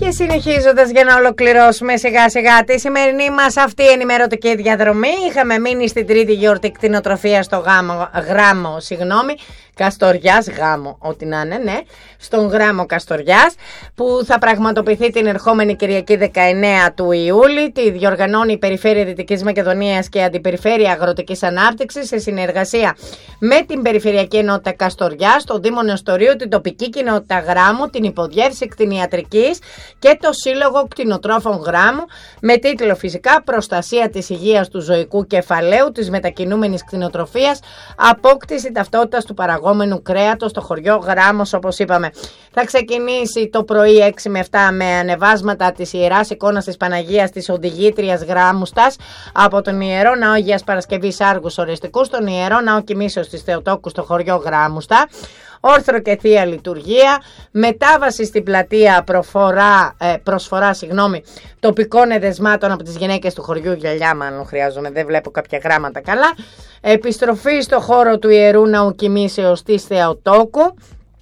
Και συνεχίζοντας, για να ολοκληρώσουμε σιγά σιγά τη σημερινή μας αυτή ενημερωτική διαδρομή, είχαμε μείνει στην τρίτη γιορτή κτηνοτροφία στο γράμμο Καστοριάς, γάμο, ό,τι να είναι, ναι, στον γράμμο Καστοριάς, που θα πραγματοποιηθεί την ερχόμενη Κυριακή 19 του Ιούλη. Τη διοργανώνει η Περιφέρεια Δυτικής Μακεδονίας και Αντιπεριφέρεια Αγροτικής Ανάπτυξης σε συνεργασία με την Περιφερειακή Ενότητα Καστοριάς, τον Δήμο Νεοστορίου, την τοπική κοινότητα Γράμμου, την Υποδιεύθυνση Κτηνιατρικής και το Σύλλογο Κτηνοτρόφων Γράμμου, με τίτλο φυσικά «Προστασία της υγείας του ζωικού κεφαλαίου της μετακινούμενης κτηνοτροφίας, απόκτηση ταυτότητας του παραγόμενου κρέατος στο χωριό Γράμμος», όπως είπαμε. Θα ξεκινήσει το πρωί 6 με 7 με ανεβάσματα της Ιεράς Εικόνας της Παναγίας της Οδηγήτριας Γράμμουστας από τον Ιερό Ναό Αγίας Παρασκευής Άργους Ορεστικού στον Ιερό Ναό Κοιμήσεως της Θεοτόκου στο χωριό Γράμμουστα. Όρθρο και Θεία Λειτουργία, μετάβαση στην πλατεία προσφορά τοπικών εδεσμάτων από τις γυναίκες του χωριού Γυαλιά, μάλλον χρειάζομαι, δεν βλέπω κάποια γράμματα καλά. Επιστροφή στο χώρο του Ιερού Ναού Κοιμήσεως της Θεοτόκου.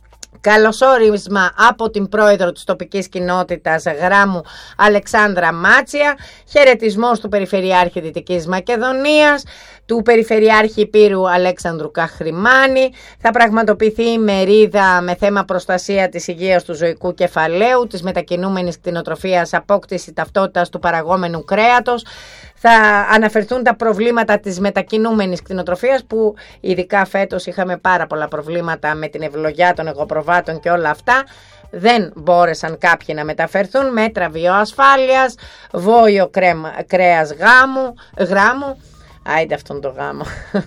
Καλωσόρισμα από την πρόεδρο της τοπικής κοινότητας Γράμμου Αλεξάνδρα Μάτσια, χαιρετισμός του Περιφερειάρχη Δυτικής Μακεδονίας, του Περιφερειάρχη Υπήρου Αλέξανδρου Καχρημάνη. Θα πραγματοποιηθεί η μερίδα με θέμα προστασία της υγείας του ζωικού κεφαλαίου, της μετακινούμενης κτηνοτροφίας, απόκτηση ταυτότητας του παραγόμενου κρέατος. Θα αναφερθούν τα προβλήματα της μετακινούμενης κτηνοτροφίας, που ειδικά φέτος είχαμε πάρα πολλά προβλήματα με την ευλογιά των εγωπροβάτων και όλα αυτά. Δεν μπόρεσαν κάποιοι να μεταφερθούν. Μέτρα βιοασφάλειας, βόηο κρέας γράμμου. Άιντε αυτόν το γάμο.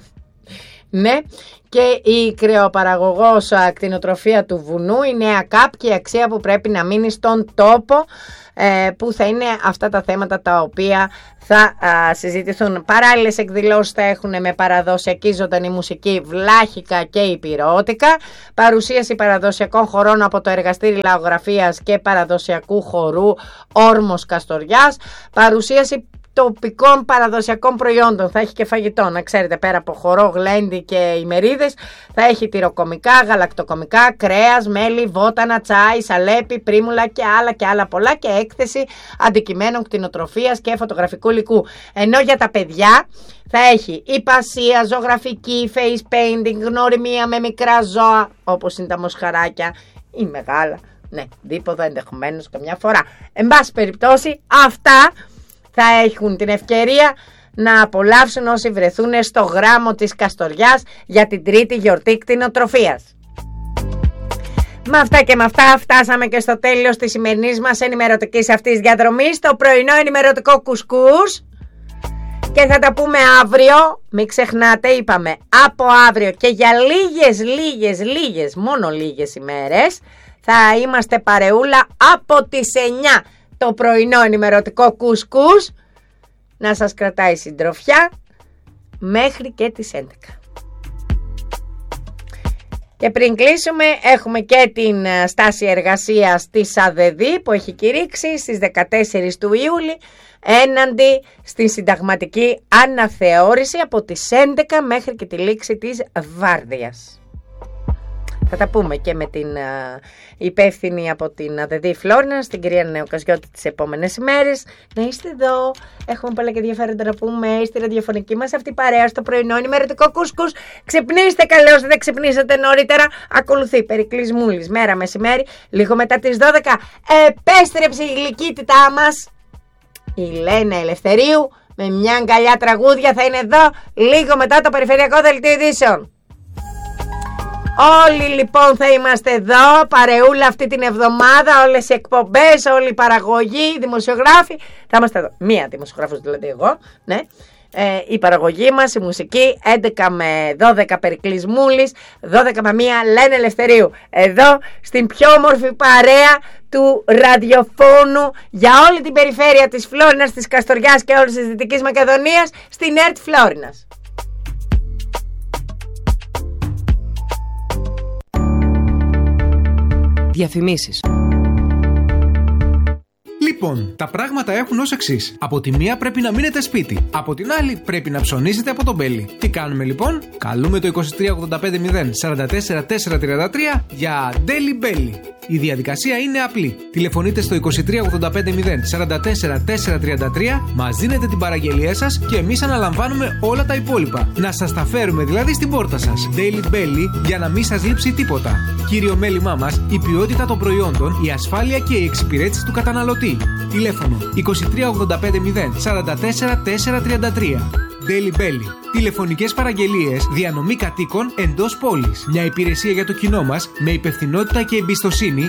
Ναι, και η κρεοπαραγωγός κτηνοτροφία του βουνού, η νέα ΚΑΠ, και η αξία που πρέπει να μείνει στον τόπο, που θα είναι αυτά τα θέματα τα οποία θα συζητηθούν. Παράλληλες εκδηλώσεις θα έχουν με παραδοσιακή ζωντανή μουσική, βλάχικα και υπηρώτικα, παρουσίαση παραδοσιακών χορών από το Εργαστήρι Λαογραφίας και παραδοσιακού χορού Όρμος Καστοριάς, παρουσίαση τοπικών παραδοσιακών προϊόντων. Θα έχει και φαγητό, να ξέρετε, πέρα από χορό, γλέντι και ημερίδες, θα έχει τυροκομικά, γαλακτοκομικά, κρέας, μέλι, βότανα, τσάι, σαλέπι, πρίμουλα και άλλα πολλά, και έκθεση αντικειμένων κτηνοτροφίας και φωτογραφικού υλικού. Ενώ για τα παιδιά θα έχει υπασία, ζωγραφική, face painting, γνωριμία με μικρά ζώα, όπως είναι τα μοσχαράκια ή μεγάλα, ναι, δίποδα ενδεχομένως καμιά φορά. Εν πάση περιπτώσει, αυτά θα έχουν την ευκαιρία να απολαύσουν όσοι βρεθούν στο γράμμο της Καστοριάς για την τρίτη γιορτή κτηνοτροφίας. Με αυτά και με αυτά φτάσαμε και στο τέλος της σημερινής μας ενημερωτικής αυτής διαδρομής, το πρωινό ενημερωτικό κουσκούς, και θα τα πούμε αύριο. Μην ξεχνάτε, είπαμε, από αύριο και για λίγες, μόνο λίγες ημέρες, θα είμαστε παρεούλα από τις 9 το πρωινό ενημερωτικό κουσκούς να σας κρατάει συντροφιά μέχρι και τις 11. Και πριν κλείσουμε, έχουμε και την στάση εργασίας της ΑΔΔ που έχει κηρύξει στις 14 του Ιούλη έναντι στη συνταγματική αναθεώρηση από τις 11 μέχρι και τη λήξη της βάρδιας. Θα τα πούμε και με την υπεύθυνη από την ΑΔΔ Φλόρινας, την κυρία Νεοκαζιώτη, τις επόμενες ημέρες. Να είστε εδώ, έχουμε πολλά και ενδιαφέροντα να πούμε στη ραδιοφωνική μας αυτή παρέα στο πρωινό ενημερωτικό κουσκούς. Ξυπνήστε καλώς, δεν ξυπνήσατε νωρίτερα. Ακολουθεί Περικλής Μούλης, μέρα μεσημέρι, λίγο μετά τις 12. Επέστρεψε η γλυκύτητά μας, η Λένα Ελευθερίου, με μια αγκαλιά τραγούδια, θα είναι εδώ λίγο μετά το περιφερειακό δελτίο ειδήσεων. Όλοι λοιπόν θα είμαστε εδώ, παρεούλα αυτή την εβδομάδα, όλες οι εκπομπές, όλη η παραγωγή, οι δημοσιογράφοι. Θα είμαστε εδώ, μία δημοσιογράφος δηλαδή εγώ, ναι. Η παραγωγή μας, η μουσική, 11 με 12 Περικλής Μούλης, 12 με 1 Λένα Ελευθερίου. Εδώ στην πιο όμορφη παρέα του ραδιοφώνου για όλη την περιφέρεια της Φλόρινας, της Καστοριάς και όλης της Δυτικής Μακεδονίας, στην ΕΡΤ Φλόρινας. Διαφημίσεις. Λοιπόν, τα πράγματα έχουν ως εξής. Από τη μία πρέπει να μείνετε σπίτι. Από την άλλη πρέπει να ψωνίσετε από τον Μπέλη. Τι κάνουμε λοιπόν? Καλούμε το 2385 044 433 για Daily Belly. Η διαδικασία είναι απλή. Τηλεφωνείτε στο 2385 044 433, μας δίνετε την παραγγελία σας και εμείς αναλαμβάνουμε όλα τα υπόλοιπα. Να σας τα φέρουμε δηλαδή στην πόρτα σας. Daily Belly για να μην σας λείψει τίποτα. Κύριο μέλημά μας, η ποιότητα των προϊόντων, η ασφάλεια και η εξυπηρέτηση του καταναλωτή. Τηλέφωνο 2385 044 433. Daily Belly. Τηλεφωνικές παραγγελίες, διανομή κατοίκων εντός πόλης. Μια υπηρεσία για το κοινό μας με υπευθυνότητα και εμπιστοσύνη.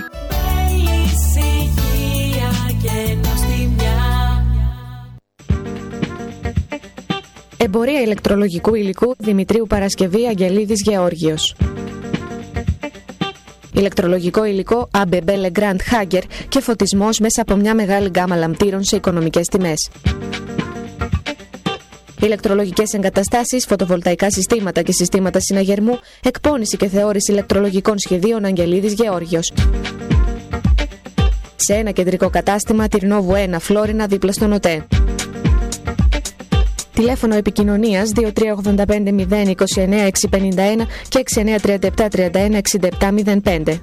Εμπορία ηλεκτρολογικού υλικού Δημητρίου Παρασκευή Αγγελίδης Γεώργιος. Ηλεκτρολογικό υλικό ABB Legrand Hager και φωτισμός μέσα από μια μεγάλη γκάμα λαμπτήρων σε οικονομικές τιμές. Ηλεκτρολογικές εγκαταστάσεις, φωτοβολταϊκά συστήματα και συστήματα συναγερμού, εκπώνηση και θεώρηση ηλεκτρολογικών σχεδίων Αγγελίδης Γεώργιος. Σε ένα κεντρικό κατάστημα, Τυρνόβου 1, Φλόρινα, δίπλα στον ΟΤΕ. Τηλέφωνο επικοινωνίας 2385 029 651 και 6937 31 67 05.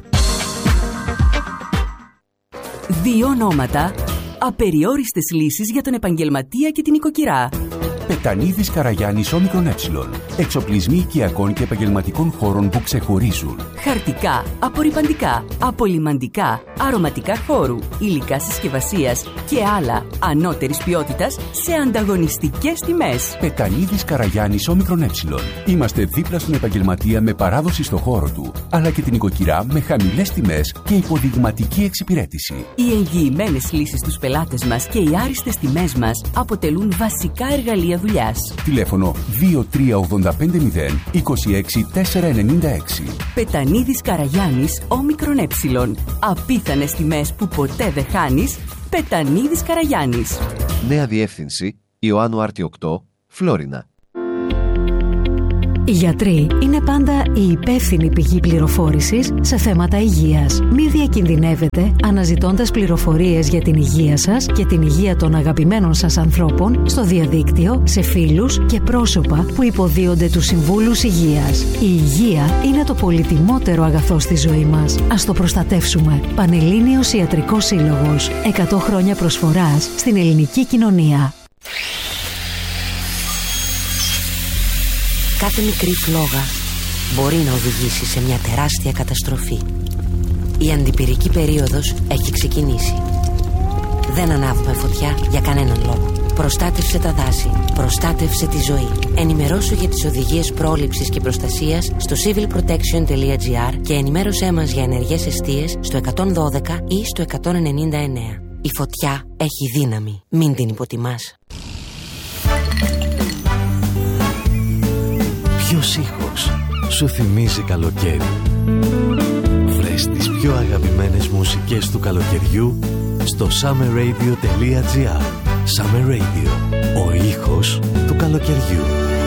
Δύο ονόματα, απεριόριστες λύσεις για τον επαγγελματία και την οικοκυρά. Πετανίδης Καραγιάννης ΟΜΕ. Εξοπλισμοί οικιακών και επαγγελματικών χώρων που ξεχωρίζουν. Χαρτικά, απορρυπαντικά, απολυμαντικά, αρωματικά χώρου, υλικά συσκευασίας και άλλα ανώτερης ποιότητας σε ανταγωνιστικές τιμές. Πετανίδης Καραγιάννης ΟΜΕ. Είμαστε δίπλα στον επαγγελματία με παράδοση στο χώρο του, αλλά και την οικοκυρά με χαμηλές τιμές και υποδειγματική εξυπηρέτηση. Οι εγγυημένες λύσεις στους πελάτες μας και οι άριστες τιμές μας αποτελούν βασικά εργαλεία δουλειάς. Τηλέφωνο 2385 26 496. Πετανίδης Καραγιάννης ΟΜΕ. Απίθανες τιμές που ποτέ δεν χάνεις. Πετανίδης Καραγιάννης. Νέα διεύθυνση Ιωάννου Άρτη 8, Φλόρινα. Οι γιατροί είναι πάντα η υπεύθυνη πηγή πληροφόρησης σε θέματα υγείας. Μη διακινδυνεύετε αναζητώντας πληροφορίες για την υγεία σας και την υγεία των αγαπημένων σας ανθρώπων στο διαδίκτυο, σε φίλους και πρόσωπα που υποδίονται τους συμβούλους υγείας. Η υγεία είναι το πολυτιμότερο αγαθό στη ζωή μας. Ας το προστατεύσουμε. Πανελλήνιος Ιατρικός Σύλλογος. 100 χρόνια προσφοράς στην ελληνική κοινωνία. Κάθε μικρή φλόγα μπορεί να οδηγήσει σε μια τεράστια καταστροφή. Η αντιπυρική περίοδος έχει ξεκινήσει. Δεν ανάβουμε φωτιά για κανέναν λόγο. Προστάτευσε τα δάση. Προστάτευσε τη ζωή. Ενημερώσου για τις οδηγίες πρόληψης και προστασίας στο civilprotection.gr και ενημέρωσέ μας για ενεργές εστίες στο 112 ή στο 199. Η φωτιά έχει δύναμη. Μην την υποτιμάς. Ποιος ήχος σου θυμίζει καλοκαίρι? Βρες τις πιο αγαπημένες μουσικές του καλοκαιριού στο summerradio.gr. Summer Radio, ο ήχος του καλοκαιριού.